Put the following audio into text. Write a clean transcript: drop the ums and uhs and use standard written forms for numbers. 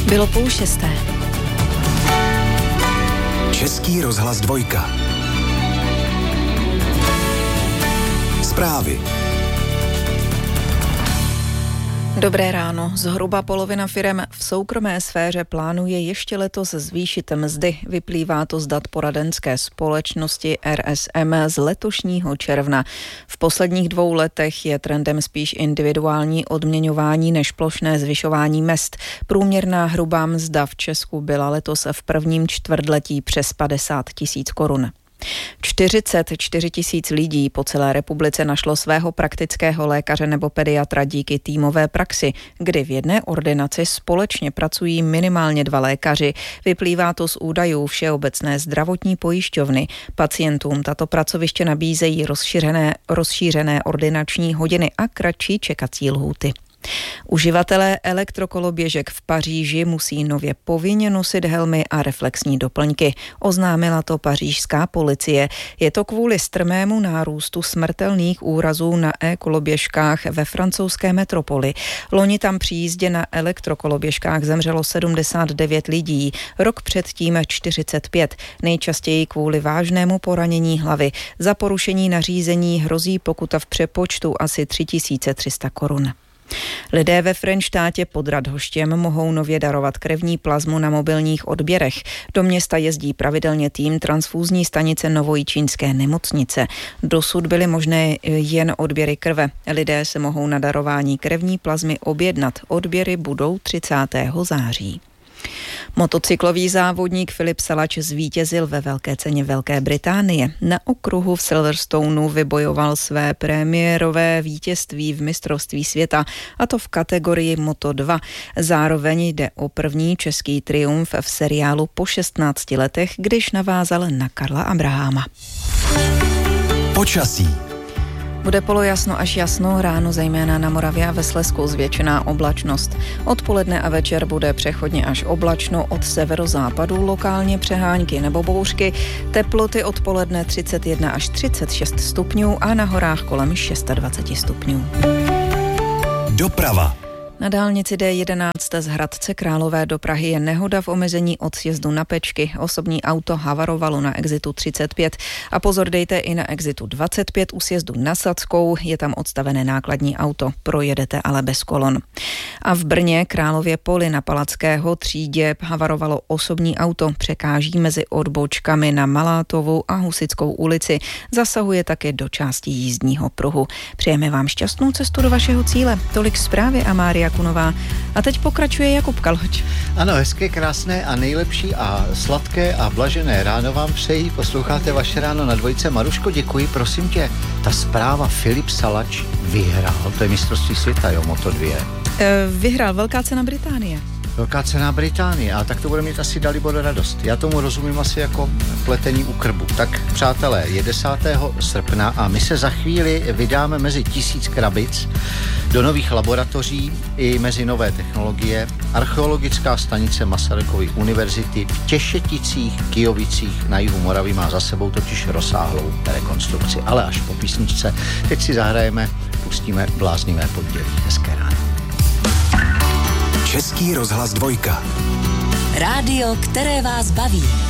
Bylo 5:30. Český rozhlas 2. Zprávy. Dobré ráno. Zhruba polovina firem v soukromé sféře plánuje ještě letos zvýšit mzdy. Vyplývá to z dat poradenské společnosti RSM z letošního června. V posledních 2 letech je trendem spíš individuální odměňování než plošné zvyšování mezd. Průměrná hrubá mzda v Česku byla letos v prvním čtvrtletí přes 50 000 korun. 44 000 lidí po celé republice našlo svého praktického lékaře nebo pediatra díky týmové praxi, kdy v jedné ordinaci společně pracují minimálně 2 lékaři. Vyplývá to z údajů Všeobecné zdravotní pojišťovny. Pacientům tato pracoviště nabízejí rozšířené ordinační hodiny a kratší čekací lhůty. Uživatelé elektrokoloběžek v Paříži musí nově povinně nosit helmy a reflexní doplňky. Oznámila to pařížská policie. Je to kvůli strmému nárůstu smrtelných úrazů na e-koloběžkách ve francouzské metropoli. Loni tam při jízdě na elektrokoloběžkách zemřelo 79 lidí, rok předtím 45, nejčastěji kvůli vážnému poranění hlavy. Za porušení nařízení hrozí pokuta v přepočtu asi 3300 korun. Lidé ve Frenštátě pod Radhoštěm mohou nově darovat krevní plazmu na mobilních odběrech. Do města jezdí pravidelně tým transfúzní stanice Novojičínské nemocnice. Dosud byly možné jen odběry krve. Lidé se mohou na darování krevní plazmy objednat. Odběry budou 30. září. Motocyklový závodník Filip Salač zvítězil ve velké ceně Velké Británie. Na okruhu v Silverstoneu vybojoval své premiérové vítězství v mistrovství světa, a to v kategorii Moto2. Zároveň jde o první český triumf v seriálu po 16 letech, když navázal na Karla Abraháma. Počasí. Bude polojasno až jasno, ráno zejména na Moravě a ve Slezsku zvětšená oblačnost. Odpoledne a večer bude přechodně až oblačno, od severozápadu lokálně přehánky nebo bouřky. Teploty odpoledne 31 až 36 stupňů a na horách kolem 26 stupňů. Doprava. Na dálnici D11 z Hradce Králové do Prahy je nehoda v omezení od sjezdu na Pečky. Osobní auto havarovalo na exitu 35 a pozor dejte i na exitu 25 u sjezdu na Sadskou. Je tam odstavené nákladní auto, projedete ale bez kolon. A v Brně Králově Poli na Palackého třídě havarovalo osobní auto. Překáží mezi odbočkami na Malátovu a Husitskou ulici. Zasahuje také do části jízdního pruhu. Přejeme vám šťastnou cestu do vašeho cíle. Tolik zprávy a Mária Kunová. A teď pokračuje Jakub Kalhoč. Ano, hezké, krásné a nejlepší a sladké a blažené ráno vám přeji. Posloucháte Vaše ráno na 2. Maruško, děkuji, prosím tě. Ta zpráva, Filip Salač vyhrál, to je mistrovství světa, jo, Moto2. Vyhrál Velká cena Británie. Velká cena Británie, a tak to bude mít asi Dalibor radost. Já tomu rozumím asi jako pletení u krbu. Tak přátelé, je 10. srpna a my se za chvíli vydáme mezi 1000 krabic do nových laboratoří i mezi nové technologie. Archeologická stanice Masarykovy univerzity v Těšeticích, Kyjovicích na jihu Moravy má za sebou totiž rozsáhlou rekonstrukci. Ale až po písničce. Teď si zahrajeme, pustíme bláznivé pondělí. Hezké ráno. Český rozhlas 2. Rádio, které vás baví.